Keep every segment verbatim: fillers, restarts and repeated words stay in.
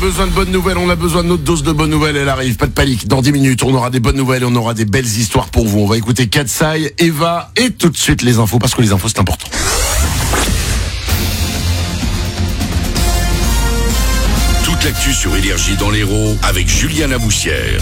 besoin de bonnes nouvelles, on a besoin de notre dose de bonnes nouvelles, elle arrive, pas de panique. Dans dix minutes, on aura des bonnes nouvelles et on aura des belles histoires pour vous. On va écouter Katsai, Eva et tout de suite les infos, parce que les infos c'est important. Toute l'actu sur Énergie dans l'Hérault avec Julien Laboussière.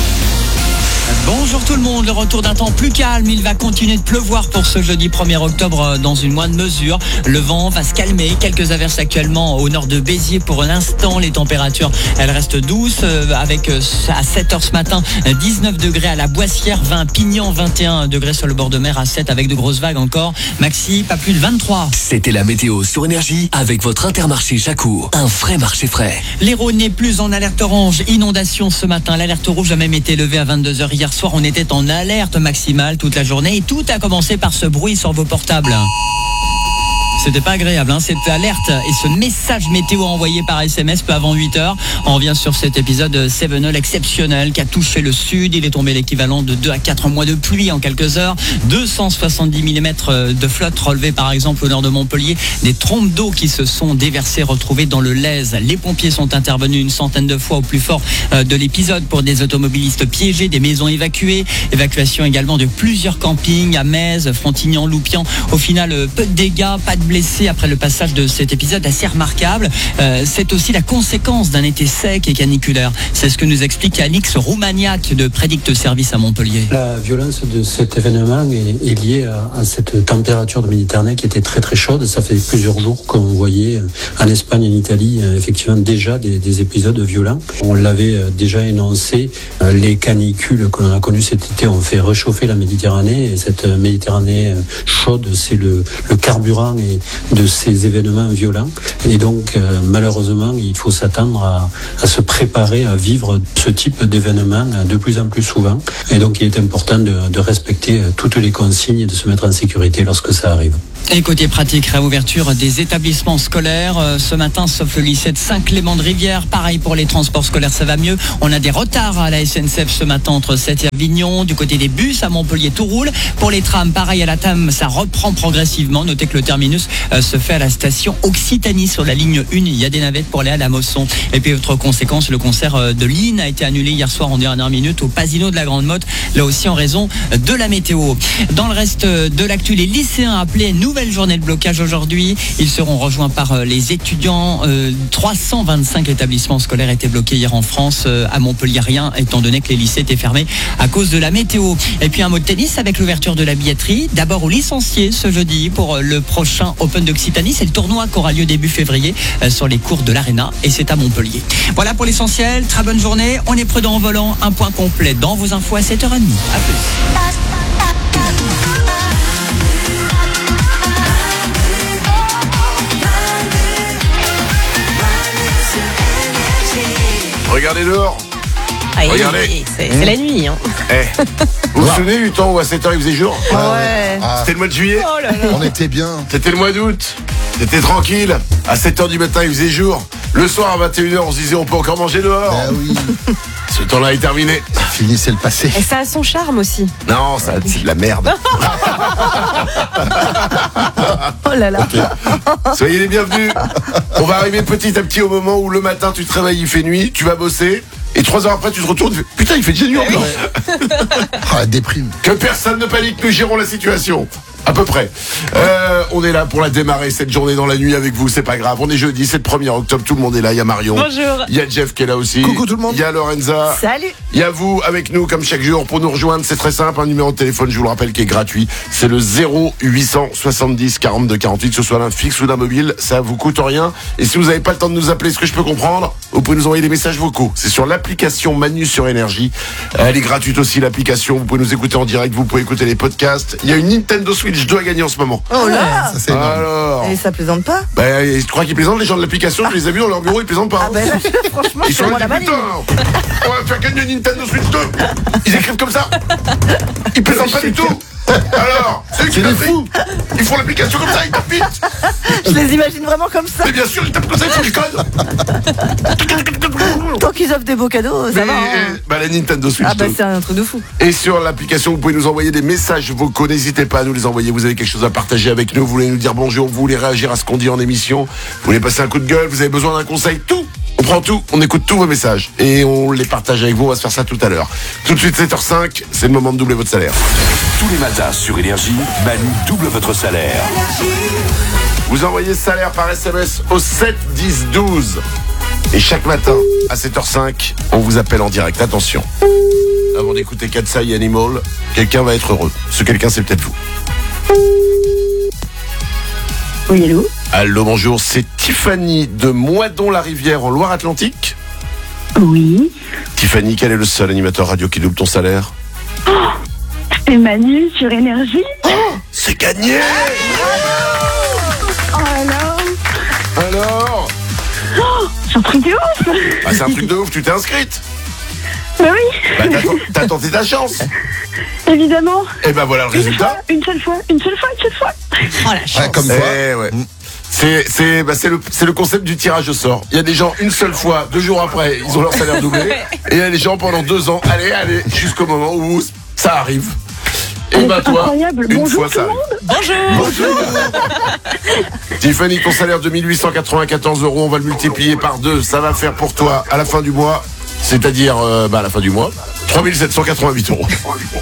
Bonjour tout le monde, le retour d'un temps plus calme, il va continuer de pleuvoir pour ce jeudi premier octobre dans une moindre mesure. Le vent va se calmer, quelques averses actuellement au nord de Béziers pour l'instant. Les températures, elles restent douces avec à sept heures ce matin dix-neuf degrés à la Boissière, vingt à Pignan, vingt et un degrés sur le bord de mer à sept avec de grosses vagues encore. Maxi, pas plus de vingt-trois. C'était la météo sur Énergie avec votre Intermarché Jacour, un vrai marché frais. L'Hérault n'est plus en alerte orange, inondation ce matin. L'alerte rouge a même été levée à vingt-deux heures hier soir. On était en alerte maximale toute la journée et tout a commencé par ce bruit sur vos portables. C'était pas agréable, hein, cette alerte et ce message météo envoyé par S M S peu avant huit heures. On revient sur cet épisode Sevenol exceptionnel qui a touché le sud. Il est tombé l'équivalent de deux à quatre mois de pluie en quelques heures. deux cent soixante-dix millimètres de flotte relevés par exemple au nord de Montpellier. Des trompes d'eau qui se sont déversées, retrouvées dans le Lèze. Les pompiers sont intervenus une centaine de fois au plus fort de l'épisode pour des automobilistes piégés, des maisons évacuées. Évacuation également de plusieurs campings à Metz, Frontignan, Loupian. Au final, peu de dégâts, pas de blessés après le passage de cet épisode assez remarquable. Euh, c'est aussi la conséquence d'un été sec et caniculaire. C'est ce que nous explique Alix Roumaniac de Prédicte Service à Montpellier. La violence de cet événement est, est liée à, à cette température de Méditerranée qui était très très chaude. Ça fait plusieurs jours qu'on voyait en Espagne et en Italie effectivement déjà des, des épisodes violents. On l'avait déjà énoncé, les canicules que l'on a connues cet été ont fait réchauffer la Méditerranée et cette Méditerranée chaude, c'est le, le carburant et de ces événements violents. Et donc, euh, malheureusement, il faut s'attendre à, à se préparer à vivre ce type d'événements de plus en plus souvent. Et donc, il est important de, de respecter toutes les consignes et de se mettre en sécurité lorsque ça arrive. Et côté pratique, réouverture des établissements scolaires euh, ce matin, sauf le lycée de Saint-Clément-de-Rivière. Pareil pour les transports scolaires, ça va mieux. On a des retards à la S N C F ce matin entre Sète et Avignon. Du côté des bus, à Montpellier, tout roule. Pour les trams, pareil à la T A M, ça reprend progressivement. Notez que le terminus euh, se fait à la station Occitanie sur la ligne un. Il y a des navettes pour aller à la Mosson. Et puis, autre conséquence, le concert euh, de Lynn a été annulé hier soir en dernière minute au Pasino de la Grande Motte. Là aussi en raison de la météo. Dans le reste de l'actu, les lycéens appelés nouvelle journée de blocage aujourd'hui. Ils seront rejoints par les étudiants. Euh, trois cent vingt-cinq établissements scolaires étaient bloqués hier en France. Euh, à Montpellier, rien, étant donné que les lycées étaient fermés à cause de la météo. Et puis un mot de tennis avec l'ouverture de la billetterie. D'abord aux licenciés ce jeudi pour le prochain Open d'Occitanie. C'est le tournoi qui aura lieu début février euh, sur les cours de l'Arena et c'est à Montpellier. Voilà pour l'essentiel. Très bonne journée. On est prudent en volant. Un point complet dans vos infos à sept heures trente. À plus. Regardez dehors. Ah, Regardez. C'est, c'est la nuit. Hein. Eh, vous vous souvenez du temps où à sept heures il faisait jour? Ouais. Ah, C'était le mois de juillet. Oh là là. on était bien. C'était le mois d'août. C'était tranquille. À sept heures du matin, il faisait jour. Le soir, à vingt et une heures, on se disait on peut encore manger dehors. Ah oui, Ce temps-là est terminé. fini, c'est le passé. Et ça a son charme aussi. Non, ça, c'est de la merde. Oh là là. Soyez les bienvenus. On va arriver petit à petit au moment où le matin, tu te réveilles, il fait nuit, tu vas bosser. Et trois heures après, tu te retournes, tu fais, putain, il fait déjà nuit encore. Ah, la déprime. Que personne ne panique, nous gérons la situation. À peu près. Euh, on est là pour la démarrer cette journée dans la nuit avec vous, c'est pas grave. On est jeudi, c'est le premier octobre, tout le monde est là. Il y a Marion. Bonjour. Il y a Jeff qui est là aussi. Coucou tout le monde. Il y a Lorenza. Salut. Il y a vous avec nous comme chaque jour pour nous rejoindre. C'est très simple, un numéro de téléphone, je vous le rappelle, qui est gratuit. C'est le zéro huit cent soixante-dix quarante-deux quarante-huit, que ce soit d'un fixe ou d'un mobile, ça vous coûte rien. Et si vous n'avez pas le temps de nous appeler, ce que je peux comprendre, vous pouvez nous envoyer des messages vocaux. C'est sur l'application Manu sur Énergie. Elle est gratuite aussi, l'application. Vous pouvez nous écouter en direct, vous pouvez écouter les podcasts. Il y a une Nintendo Switch deux à gagner en ce moment. Oh là. Ça, c'est énorme. Alors, Et ça plaisante pas? ben, je crois qu'ils plaisantent, les gens de l'application, je les ai vus dans leur bureau, ils plaisantent pas. Ah ben là, franchement, Ils c'est sont moi là, la putain, vanille. on va faire gagner une Nintendo Switch deux. Ils écrivent comme ça. Ils plaisantent pas du tout. Alors, c'est eux qui C'est des tapent. fous. Ils font l'application comme ça, ils tapent vite. Je les imagine vraiment comme ça. Mais bien sûr, ils tapent comme ça, ils font les codes. Tant qu'ils offrent des beaux cadeaux, ça Mais, va. hein. euh, bah, la Nintendo Switch Ah bah deux. c'est un truc de fou. Et sur l'application, vous pouvez nous envoyer des messages vocaux. N'hésitez pas à nous les envoyer. Vous avez quelque chose à partager avec nous. Vous voulez nous dire bonjour. Vous voulez réagir à ce qu'on dit en émission. Vous voulez passer un coup de gueule. Vous avez besoin d'un conseil. Tout On prend tout, on écoute tous vos messages et on les partage avec vous. On va se faire ça tout à l'heure. Tout de suite, sept heures cinq, c'est le moment de doubler votre salaire. Tous les matins sur Énergie, Manu double votre salaire. Vous envoyez ce salaire par S M S au sept dix douze. Et chaque matin, à sept heures cinq, on vous appelle en direct. Attention. Avant d'écouter Katsai Animal, quelqu'un va être heureux. Ce quelqu'un, c'est peut-être vous. Oui, allô? Allô, bonjour, c'est Tiffany de Moidon-la-Rivière en Loire-Atlantique. Oui. Tiffany, quel est le seul animateur radio qui double ton salaire? Oh, c'est Manu sur Énergie. Oh, c'est gagné. Oh alors Alors oh, c'est un truc de ouf. Bah, c'est un truc de ouf, tu t'es inscrite? Bah oui. Bah, t'as, t'as tenté ta chance. Évidemment. Et ben voilà le Une résultat. fois, une seule fois, une seule fois, une seule fois. Oh la chance. Ouais, comme quoi. Eh ouais. C'est c'est bah c'est le c'est le concept du tirage au sort. Il y a des gens une seule fois, deux jours après, ils ont leur salaire doublé. Et il y a des gens pendant deux ans, allez allez, jusqu'au moment où ça arrive. Et bah toi, incroyable. une Bonjour fois tout ça le arrive. monde. Bonjour. Tiffany, ton salaire de mille huit cent quatre-vingt-quatorze euros, on va le multiplier par deux. Ça va faire pour toi à la fin du mois, c'est-à-dire euh, bah à la fin du mois, trois mille sept cent quatre-vingt-huit euros.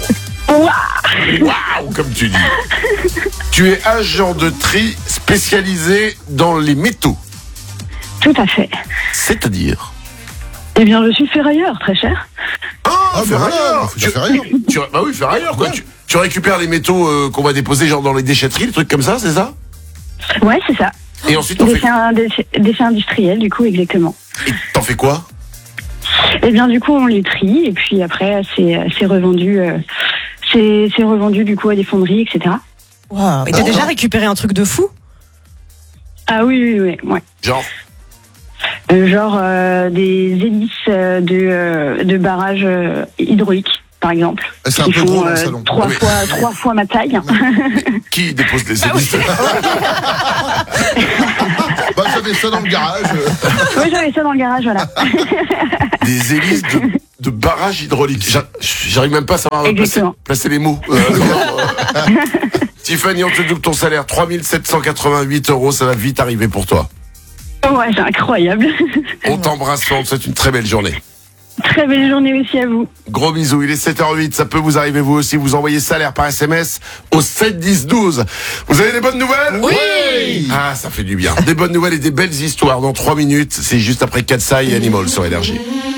Waouh, comme tu dis. Tu es agent de tri spécialisé dans les métaux. Tout à fait. C'est-à-dire? Eh bien, je suis ferrailleur, très cher. Ah, Ah, bah ferrailleur. voilà, faut faire ailleurs. Tu, bah oui, ferrailleur, quoi. Ouais. Tu, tu récupères les métaux euh, qu'on va déposer genre dans les déchetteries, les trucs comme ça, c'est ça? Ouais, c'est ça. Et ensuite, t'en Des fais, faits, des faits- des faits industriels, du coup, exactement. et t'en fais quoi? Eh bien, du coup, on les trie et puis après, c'est c'est revendu, euh, c'est c'est revendu du coup à des fonderies, et cetera. Wow. Et t'as déjà récupéré un truc de fou? Ah oui, oui, oui, ouais. Genre? Euh, genre euh, des hélices euh, de euh, de barrages euh, hydrauliques, par exemple. Ah, c'est un qui peu font, gros dans le euh, salon. Trois Oui. fois, trois fois ma taille. Qui dépose les hélices? Bah, j'avais ça dans le garage. Oui, j'avais ça dans le garage, voilà. Des hélices de, de barrage hydraulique. J'a- J'arrive même pas à savoir placer, Exactement. placer les mots. Euh, alors, euh, Tiffany, on te double ton salaire, trois mille sept cent quatre-vingt-huit euros, ça va vite arriver pour toi. Ouais, c'est incroyable. On t'embrasse fort, on te souhaite une très belle journée. Très belle journée aussi à vous. Gros bisous, il est sept heures huit, ça peut vous arriver vous aussi, vous envoyez salaire par S M S au sept dix douze. Vous avez des bonnes nouvelles? Oui. Ah, ça fait du bien. Des bonnes nouvelles et des belles histoires dans trois minutes, c'est juste après Katsai et Animal sur Énergie.